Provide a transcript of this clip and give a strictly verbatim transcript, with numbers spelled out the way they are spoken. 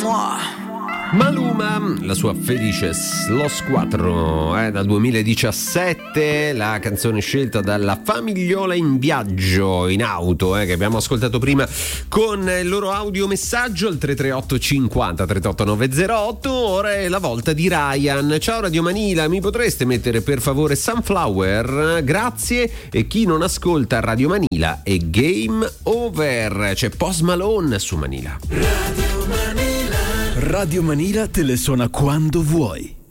Maluma, la sua Felices Los quattro, eh, dal duemiladiciassette, la canzone scelta dalla Famigliola in viaggio in auto, eh, che abbiamo ascoltato prima con il loro audiomessaggio al tre tre otto cinquanta trentotto novecentotto. Ora è la volta di Ryan. Ciao Radio Manila, mi potreste mettere per favore Sunflower? Grazie. E chi non ascolta Radio Manila è game over. C'è Post Malone su Manila. Radio Manila. Radio Manila te le suona quando vuoi.